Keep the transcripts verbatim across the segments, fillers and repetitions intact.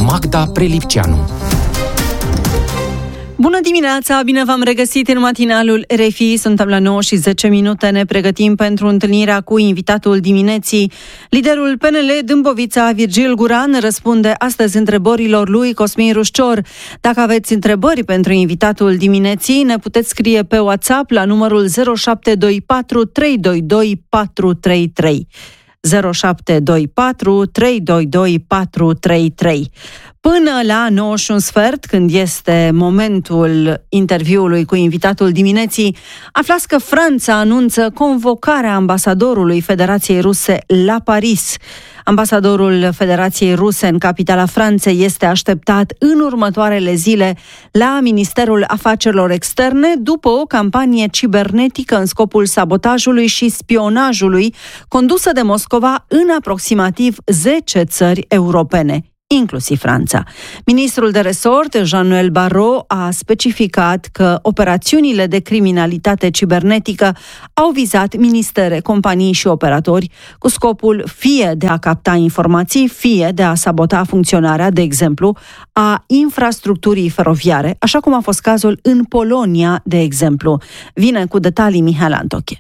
Magda Prelipceanu. Bună dimineața, bine v-am regăsit în matinalul R F I. Suntem la nouă și zece minute, ne pregătim pentru întâlnirea cu invitatul dimineții. Liderul P N L Dâmbovița, Virgil Guran, răspunde astăzi întrebărilor lui Cosmin Rușcior. Dacă aveți întrebări pentru invitatul dimineții, ne puteți scrie pe WhatsApp la numărul zero șapte doi patru trei doi doi patru trei trei. zero șapte doi patru trei doi doi patru trei trei. Până la nouă și un sfert, când este momentul interviului cu invitatul dimineții, aflați că Franța anunță convocarea ambasadorului Federației Ruse la Paris. Ambasadorul Federației Ruse în capitala Franței este așteptat în următoarele zile la Ministerul Afacerilor Externe după o campanie cibernetică în scopul sabotajului și spionajului condusă de Moscova în aproximativ zece țări europene, inclusiv Franța. Ministrul de resort, Jean-Noël Barrot, a specificat că operațiunile de criminalitate cibernetică au vizat ministere, companii și operatori cu scopul fie de a capta informații, fie de a sabota funcționarea, de exemplu, a infrastructurii feroviare, așa cum a fost cazul în Polonia, de exemplu. Vine cu detalii Mihail Antoche.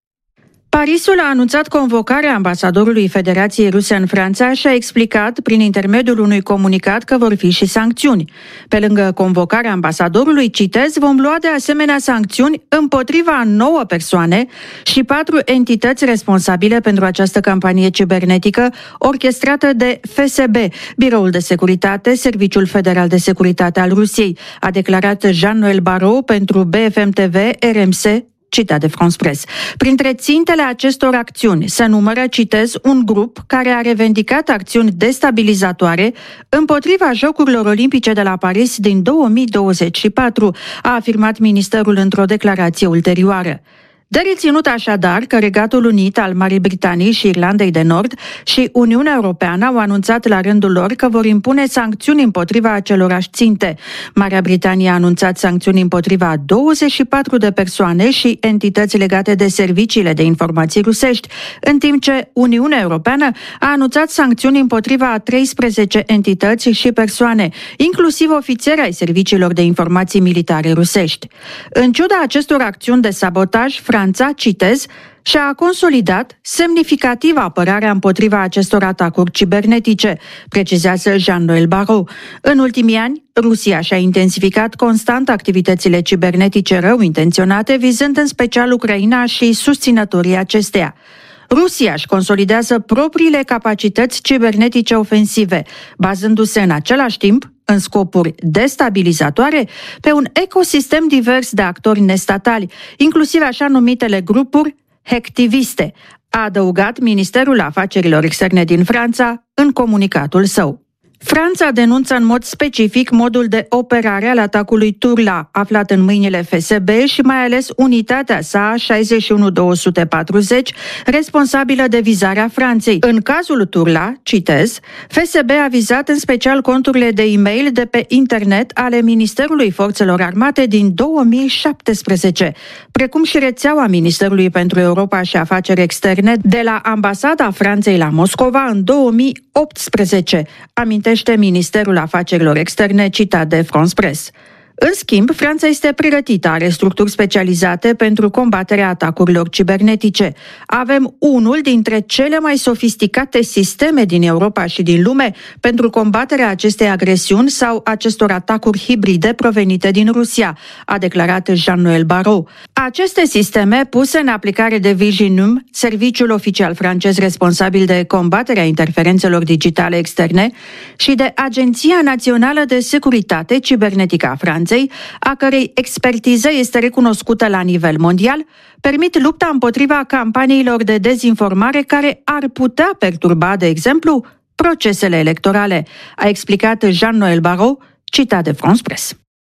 Parisul a anunțat convocarea ambasadorului Federației Ruse în Franța și a explicat prin intermediul unui comunicat că vor fi și sancțiuni. Pe lângă convocarea ambasadorului, citez, vom lua de asemenea sancțiuni împotriva nouă persoane și patru entități responsabile pentru această campanie cibernetică orchestrată de F S B, Biroul de Securitate, Serviciul Federal de Securitate al Rusiei, a declarat Jean-Noël Barrot pentru B F M T V R M C, citat de France Press. Printre țintele acestor acțiuni se numără, citez, un grup care a revendicat acțiuni destabilizatoare împotriva Jocurilor Olimpice de la Paris din două mii douăzeci și patru, a afirmat ministerul într-o declarație ulterioară. De reținut așadar că Regatul Unit al Marii Britanii și Irlandei de Nord și Uniunea Europeană au anunțat la rândul lor că vor impune sancțiuni împotriva acelorași ținte. Marea Britanie a anunțat sancțiuni împotriva douăzeci și patru de persoane și entități legate de serviciile de informații rusești, în timp ce Uniunea Europeană a anunțat sancțiuni împotriva a treisprezece entități și persoane, inclusiv ofițeri ai serviciilor de informații militare rusești. În ciuda acestor acțiuni de sabotaj, Franța, citez, și-a consolidat semnificativ apărarea împotriva acestor atacuri cibernetice, precizează Jean-Noël Barrot. În ultimii ani, Rusia și-a intensificat constant activitățile cibernetice rău intenționate, vizând în special Ucraina și susținătorii acesteia. Rusia își consolidează propriile capacități cibernetice ofensive, bazându-se în același timp, în scopuri destabilizatoare, pe un ecosistem divers de actori nestatali, inclusiv așa numitele grupuri hacktiviste, a adăugat Ministerul Afacerilor Externe din Franța în comunicatul său. Franța denunță în mod specific modul de operare al atacului Turla, aflat în mâinile F S B și mai ales unitatea sa șaizeci și unu două sute patruzeci, responsabilă de vizarea Franței. În cazul Turla, citez, F S B a vizat în special conturile de e-mail de pe internet ale Ministerului Forțelor Armate din două mii șaptesprezece, precum și rețeaua Ministerului pentru Europa și Afaceri Externe de la Ambasada Franței la Moscova în două mii optsprezece, amintește Ministerul Afacerilor Externe, citat de France Press. În schimb, Franța este pregătită, are structuri specializate pentru combaterea atacurilor cibernetice. Avem unul dintre cele mai sofisticate sisteme din Europa și din lume pentru combaterea acestei agresiuni sau acestor atacuri hibride provenite din Rusia, a declarat Jean-Noël Barrot. Aceste sisteme puse în aplicare de Viginum, serviciul oficial francez responsabil de combaterea interferențelor digitale externe, și de Agenția Națională de Securitate Cibernetică a Franței, a cărei expertiză este recunoscută la nivel mondial, permit lupta împotriva campaniilor de dezinformare care ar putea perturba, de exemplu, procesele electorale, a explicat Jean-Noël Barrot, citat de France Press.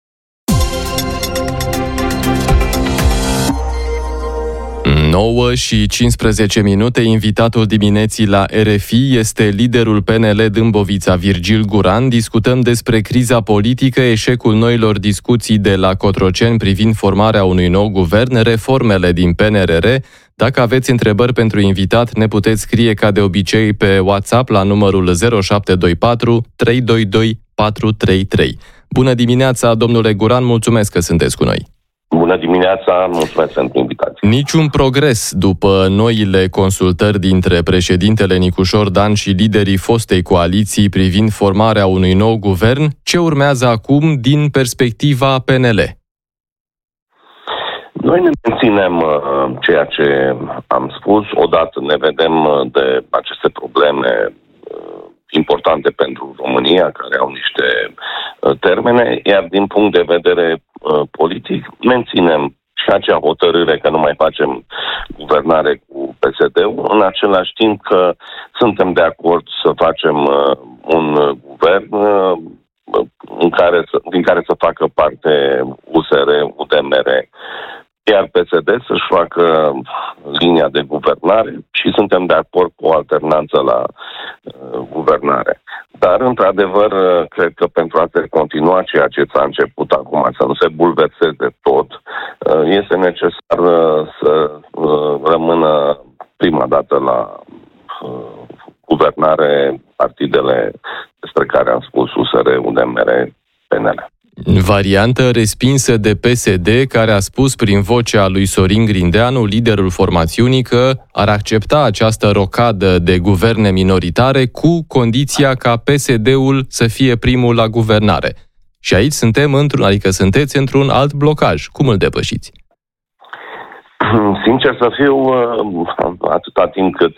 nouă și cincisprezece minute, invitatul dimineții la R F I este liderul P N L Dâmbovița, Virgil Guran. Discutăm despre criza politică, eșecul noilor discuții de la Cotroceni privind formarea unui nou guvern, reformele din P N R R. Dacă aveți întrebări pentru invitat, ne puteți scrie ca de obicei pe WhatsApp la numărul zero șapte doi patru trei doi doi patru trei trei. Bună dimineața, domnule Guran, mulțumesc că sunteți cu noi. Bună dimineața, mulțumesc pentru invitație. Niciun progres după noile consultări dintre președintele Nicușor Dan și liderii fostei coaliții privind formarea unui nou guvern. Ce urmează acum din perspectiva P N L? Noi ne menținem uh, ceea ce am spus. Odată ne vedem uh, de aceste probleme uh, importante pentru România, care au niște uh, termene, iar din punct de vedere uh, politic menținem și acea hotărâre că nu mai facem guvernare cu P S D-ul, în același timp că suntem de acord să facem uh, un uh, guvern uh, în care, din care să facă parte U S R, U D M R, iar P S D să-și facă linia de guvernare și suntem de acord cu o alternanță la uh, guvernare. Dar, într-adevăr, uh, cred că pentru a se continua ceea ce s-a început acum, să nu se bulverseze tot, uh, este necesar uh, să uh, rămână prima dată la uh, guvernare partidele despre care am spus U S R, U D M R, P N L. Variantă respinsă de P S D, care a spus prin vocea lui Sorin Grindeanu, liderul formațiunii, că ar accepta această rocadă de guverne minoritare cu condiția ca P S D-ul să fie primul la guvernare. Și aici suntem într-un, adică sunteți într-un alt blocaj. Cum îl depășiți? Sincer să fiu, atâta timp cât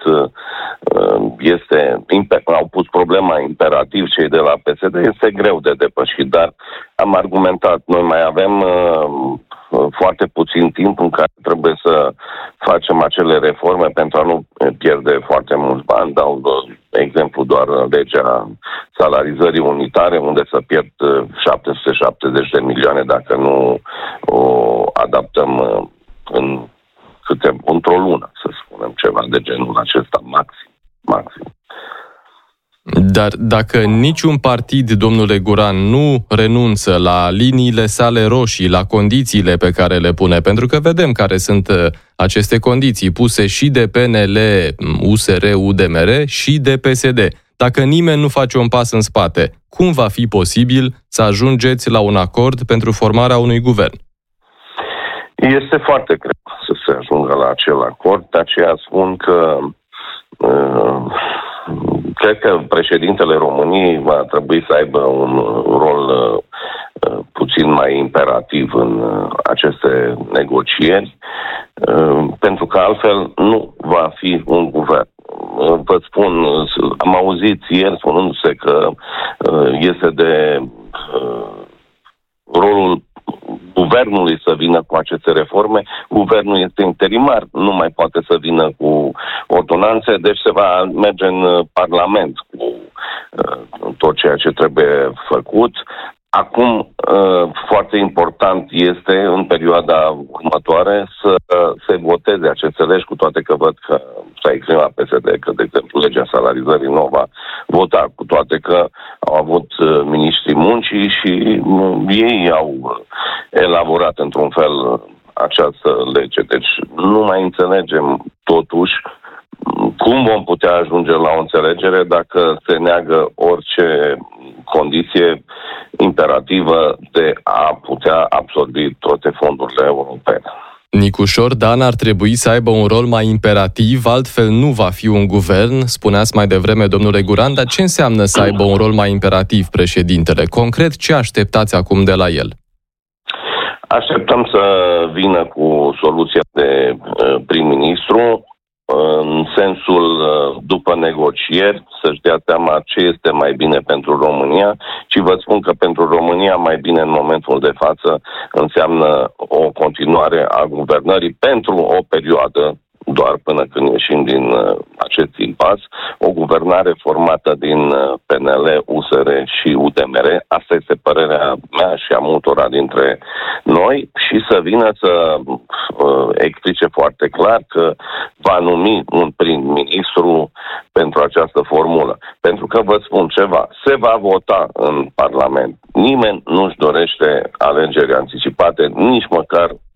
este, au pus problema imperativ cei de la P S D, este greu de depășit, dar am argumentat, noi mai avem foarte puțin timp în care trebuie să facem acele reforme pentru a nu pierde foarte mulți bani. Dau exemplu doar legea salarizării unitare, unde să pierd șapte sute șaptezeci de milioane dacă nu o adaptăm în câte, într-o lună, să spunem, ceva de genul acesta, maxim. maxim. Dar dacă niciun partid, domnule Guran, nu renunță la liniile sale roșii, la condițiile pe care le pune, pentru că vedem care sunt aceste condiții puse și de P N L, U S R, U D M R și de P S D. Dacă nimeni nu face un pas în spate, cum va fi posibil să ajungeți la un acord pentru formarea unui guvern? Este foarte greu să se ajungă la acel acord, de aceea spun că uh, cred că președintele României va trebui să aibă un rol uh, puțin mai imperativ în uh, aceste negocieri, uh, pentru că altfel nu va fi un guvern. Uh, vă spun, am auzit ieri spunându-se că uh, este de uh, rolul guvernului să vină cu aceste reforme. Guvernul este interimar, nu mai poate să vină cu ordonanțe, deci se va merge în Parlament cu uh, tot ceea ce trebuie făcut. Acum, uh, foarte important este, în perioada următoare, să uh, se voteze aceste legi, cu toate că văd că s-a exprimat P S D că, de exemplu, legea salarizării nu va vota, cu toate că au avut uh, miniștrii muncii și uh, ei au uh, elaborat într-un fel uh, această lege. Deci nu mai înțelegem totuși cum vom putea ajunge la o înțelegere dacă se neagă orice condiție imperativă de a putea absorbi toate fondurile europene. Nicușor Dan ar trebui să aibă un rol mai imperativ, altfel nu va fi un guvern, spuneați mai devreme, domnule Guran, dar ce înseamnă să aibă un rol mai imperativ președintele? Concret, ce așteptați acum de la el? Așteptăm să vină cu soluția de prim-ministru, în sensul, după negocieri, să-și dea seama ce este mai bine pentru România, și vă spun că pentru România mai bine în momentul de față înseamnă o continuare a guvernării pentru o perioadă, doar până când ieșim din uh, acest impas, o guvernare formată din uh, P N L, U S R și U D M R. Asta este părerea mea și a multora dintre noi, și să vină să uh, explice foarte clar că va numi un prim-ministru pentru această formulă. Pentru că vă spun ceva, se va vota în Parlament. Nimeni nu-și dorește alegeri anticipate, nici măcar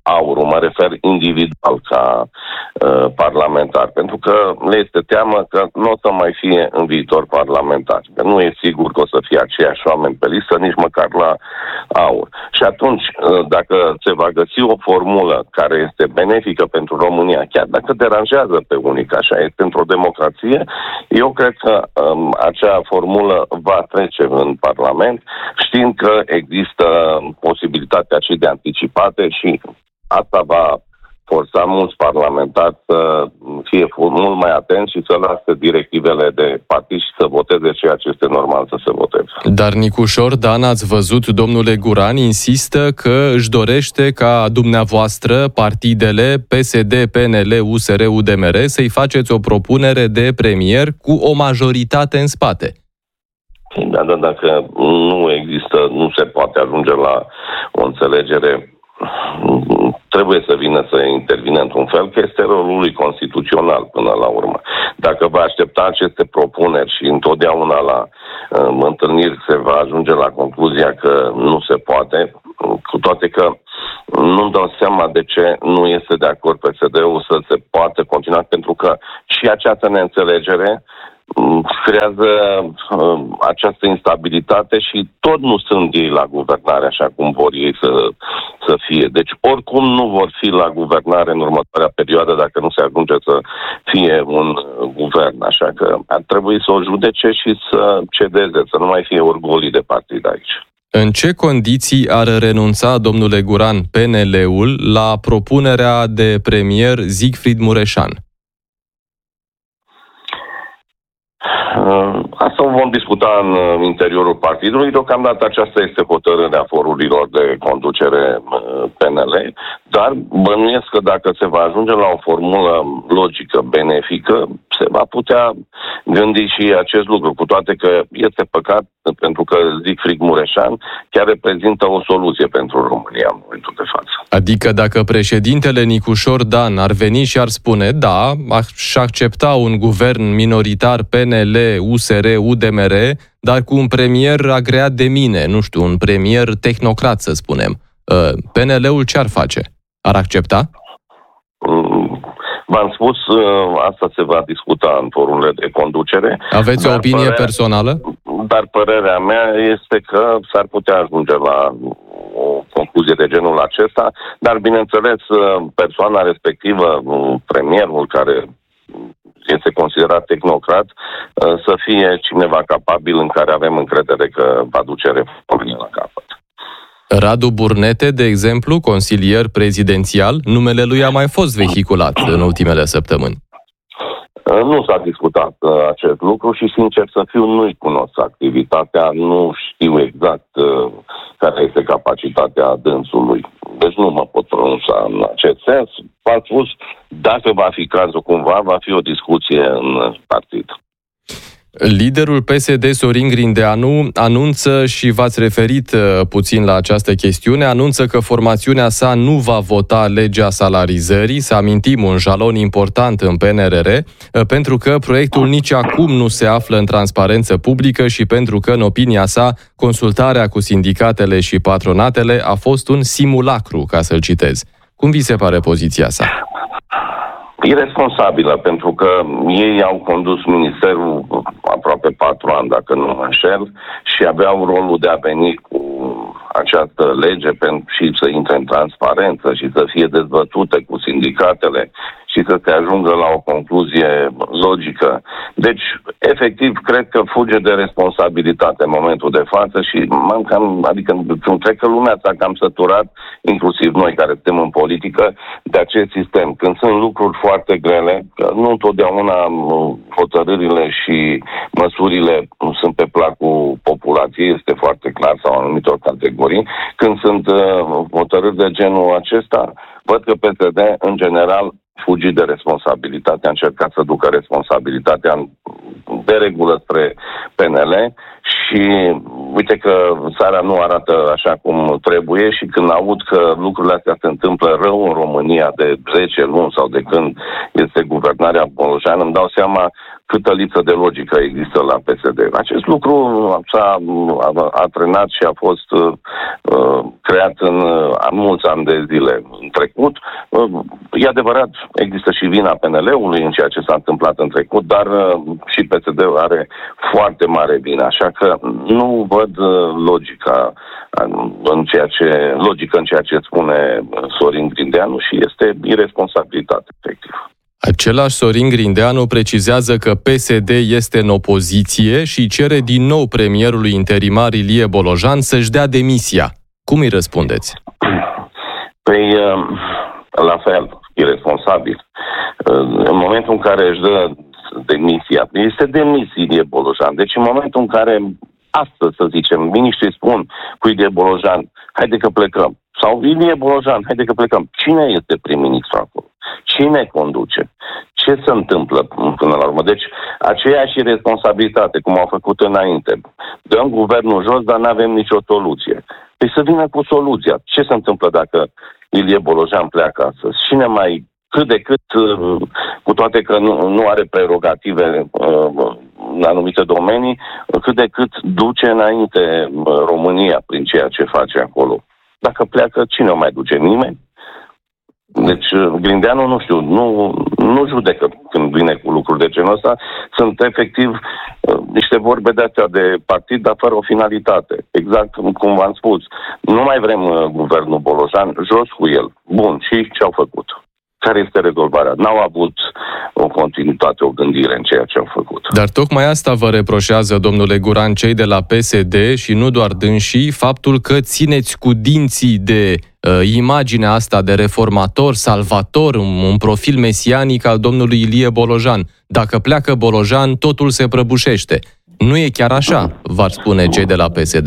Aurul, mă refer individual ca uh, parlamentar, pentru că le este teamă că nu o să mai fie în viitor parlamentar, că nu e sigur că o să fie aceiași oameni pe listă, nici măcar la Aur. Și atunci, uh, dacă se va găsi o formulă care este benefică pentru România, chiar dacă deranjează pe unii, că așa este într-o democrație, eu cred că um, acea formulă va trece în Parlament, știind că există posibilitatea și de anticipate și asta va forța mulți parlamentari să fie mult mai atenți și să lase directivele de partid și să voteze ceea ce este normal să se voteze. Dar Nicușor Dan, ați văzut, domnule Guran, insistă că își dorește ca dumneavoastră, partidele P S D, P N L, U S R, U D M R, să-i faceți o propunere de premier cu o majoritate în spate. Da, da, dacă nu există, nu se poate ajunge la o înțelegere, trebuie să vină să intervină într-un fel, că este rolul lui constituțional până la urmă. Dacă va aștepta aceste propuneri și întotdeauna la um, întâlniri se va ajunge la concluzia că nu se poate, cu toate că nu-mi dau seama de ce nu este de acord P S D-ul să se poată continua, pentru că și această neînțelegere creează uh, această instabilitate și tot nu sunt ei la guvernare așa cum vor ei să, să fie. Deci oricum nu vor fi la guvernare în următoarea perioadă dacă nu se ajunge să fie un uh, guvern. Așa că ar trebui să o judece și să cedeze, să nu mai fie orgolii de partid aici. În ce condiții ar renunța, domnule Guran, P N L-ul la propunerea de premier Siegfried Mureșan? Asta o vom discuta în interiorul partidului. Deocamdată aceasta este hotărârea forurilor de conducere P N L, dar bănuiesc că dacă se va ajunge la o formulă logică, benefică, se va putea gândi și acest lucru, cu toate că este păcat pentru că Siegfried Mureșan chiar reprezintă o soluție pentru România în momentul de față. Adică dacă președintele Nicușor Dan ar veni și ar spune, da, aș accepta un guvern minoritar P N L, U S R, U D M R, dar cu un premier agreat de mine, nu știu, un premier tehnocrat, să spunem, P N L-ul ce ar face? Ar accepta? V-am spus, asta se va discuta în forurile de conducere. Aveți o opinie părerea, personală? Dar părerea mea este că s-ar putea ajunge la o concluzie de genul acesta, dar bineînțeles persoana respectivă, premierul care este considerat tehnocrat, să fie cineva capabil în care avem încredere că va duce reformele la capăt. Radu Burnete, de exemplu, consilier prezidențial, numele lui a mai fost vehiculat în ultimele săptămâni. Nu s-a discutat uh, acest lucru și, sincer să fiu, nu-i cunosc activitatea, nu știu exact uh, care este capacitatea dânsului. Deci nu mă pot pronunța în acest sens. V-am spus, dacă va fi cazul cumva, va fi o discuție în partid. Liderul P S D, Sorin Grindeanu, anunță, și v-ați referit puțin la această chestiune, anunță că formațiunea sa nu va vota legea salarizării, să amintim, un jalon important în P N R R, pentru că proiectul nici acum nu se află în transparență publică și pentru că, în opinia sa, consultarea cu sindicatele și patronatele a fost un simulacru, ca să-l citez. Cum vi se pare poziția sa? Iresponsabilă, pentru că ei au condus ministerul aproape patru ani, dacă nu mă înșel, și aveau rolul de a veni cu această lege și să intre în transparență și să fie dezbătute cu sindicatele și să se ajungă la o concluzie logică. Deci, efectiv, cred că fuge de responsabilitate în momentul de față și m-am cam, adică cred că lumea s-a cam săturat, inclusiv noi care suntem în politică, de acest sistem. Când sunt lucruri foarte grele, că nu întotdeauna hotărârile și măsurile sunt pe placul populației, este foarte clar, sau anumitor categorii, când sunt uh, hotărâri de genul acesta, văd că P S D, în general, fugi de responsabilitate, a încercat să ducă responsabilitatea de regulă spre P N L și uite că țara nu arată așa cum trebuie și când aud că lucrurile astea se întâmplă rău în România de zece luni sau de când este guvernarea Bolojan, îmi dau seama câtă lipsă de logică există la P S D. Acest lucru s-a a, a trenat și a fost uh, creat în mulți ani de zile în trecut. E adevărat, există și vina P N L-ului în ceea ce s-a întâmplat în trecut, dar și P S D-ul are foarte mare vină, așa că nu văd logica în ceea ce, logică în ceea ce spune Sorin Grindeanu și este irresponsabilitate, efectiv. Același Sorin Grindeanu precizează că P S D este în opoziție și cere din nou premierului interimar Ilie Bolojan să-și dea demisia. Cum îi răspundeți? Păi, la fel, irresponsabil. În momentul în care își dă demisia, este demisie Ilie Bolojan. Deci în momentul în care, astăzi să zicem, miniștrii spun cu Ilie Bolojan, haide că plecăm. Sau Ilie Bolojan, haide că plecăm. Cine este prim-ministru acolo? Cine conduce? Ce se întâmplă până la urmă? Deci, aceeași responsabilitate, cum au făcut înainte. Dăm guvernul jos, dar nu avem nicio soluție. Păi să vină cu soluția. Ce se întâmplă dacă Ilie Bolojan pleacă astăzi? Cine mai, cât de cât, cu toate că nu, nu are prerogative în anumite domenii, cât de cât duce înainte România prin ceea ce face acolo? Dacă pleacă, cine o mai duce? Nimeni? Deci Grindeanu, nu știu, nu, nu judecă când vine cu lucruri de genul ăsta. Sunt efectiv niște vorbe de-astea de partid, dar fără o finalitate. Exact cum v-am spus. Nu mai vrem guvernul Bolojan, jos cu el. Bun, și ce au făcut? Care este rezolvarea? N-au avut o continuitate, o gândire în ceea ce au făcut. Dar tocmai asta vă reproșează, domnule Guran, cei de la P S D și nu doar dânsii, faptul că țineți cu dinții de uh, imaginea asta de reformator, salvator, un, un profil mesianic al domnului Ilie Bolojan. Dacă pleacă Bolojan, totul se prăbușește. Nu e chiar așa, v-ar spune cei de la P S D.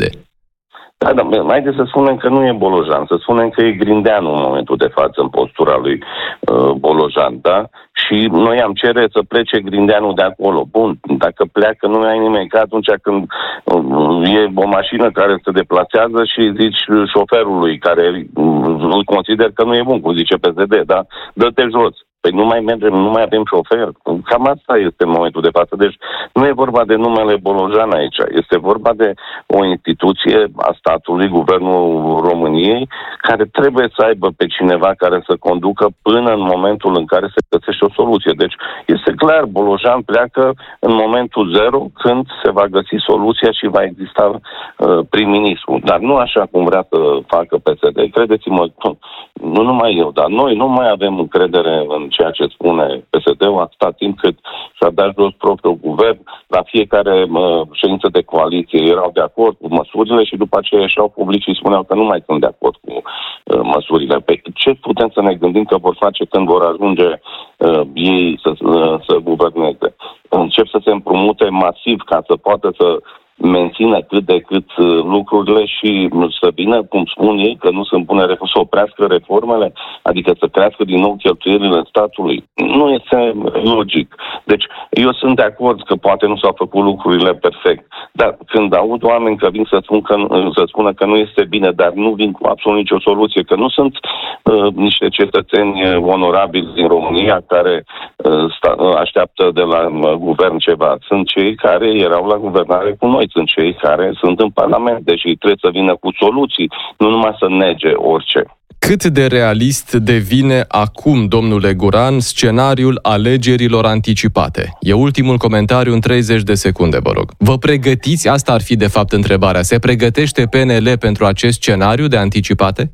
Da, da, haideți să spunem că nu e Bolojan, să spunem că e Grindeanu în momentul de față, în postura lui uh, Bolojan, da? Și noi am cere să plece Grindeanu de acolo. Bun, dacă pleacă nu ai nimeni, ca atunci când uh, e o mașină care se deplasează și zici șoferului care uh, îl consider că nu e bun, cum zice P S D, da? Dă-te jos. Păi nu mai mergem, nu mai avem șofer. Cam asta este în momentul de față. Deci nu e vorba de numele Bolojan aici. Este vorba de o instituție a statului, Guvernul României, care trebuie să aibă pe cineva care să conducă până în momentul în care se găsește o soluție. Deci este clar, Bolojan pleacă în momentul zero când se va găsi soluția și va exista uh, prim-ministru. Dar nu așa cum vrea să facă P S D. Credeți-mă, nu numai eu, dar noi nu mai avem încredere în ceea ce spune P S D-ul atâta timp cât și-a dat jos propriul guvern. La fiecare uh, ședință de coaliție erau de acord cu măsurile și după aceea ieșeau public și spuneau că nu mai sunt de acord cu uh, măsurile. Pe ce putem să ne gândim că vor face când vor ajunge uh, ei să, uh, să guverneze? Încep să se împrumute masiv ca să poată să mențină cât de cât lucrurile și să vină, cum spun ei, că nu se împune să oprească reformele, adică să crească din nou cheltuielile statului. Nu este logic. Deci eu sunt de acord că poate nu s-au făcut lucrurile perfect, dar când aud oameni că vin să, spun că, să spună că nu este bine, dar nu vin cu absolut nicio soluție, că nu sunt uh, niște cetățeni onorabili din România care uh, sta, uh, așteaptă de la uh, guvern ceva. Sunt cei care erau la guvernare cu noi. Sunt cei care sunt în Parlament, deci trebuie să vină cu soluții, nu numai să nege orice. Cât de realist devine acum, domnule Guran, scenariul alegerilor anticipate? E ultimul comentariu în treizeci de secunde, vă rog. Vă pregătiți? Asta ar fi de fapt întrebarea. Se pregătește P N L pentru acest scenariu de anticipate?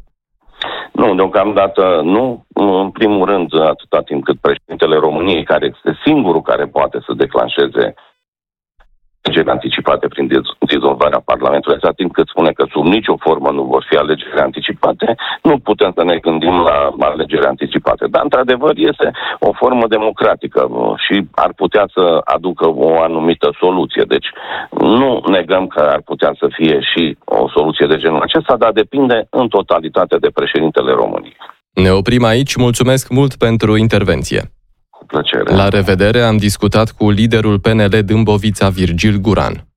Nu, deocamdată nu. În primul rând, atâta timp cât președintele României, care este singurul care poate să declanșeze alegeri anticipate prin dizolvarea Parlamentului, atâta timp cât spune că sub nicio formă nu vor fi alegeri anticipate, nu putem să ne gândim la alegeri anticipate. Dar, într-adevăr, este o formă democratică și ar putea să aducă o anumită soluție. Deci, nu negăm că ar putea să fie și o soluție de genul acesta, dar depinde în totalitate de președintele României. Ne oprim aici. Mulțumesc mult pentru intervenție. Plăcere. La revedere, am discutat cu liderul P N L Dâmbovița, Virgil Guran.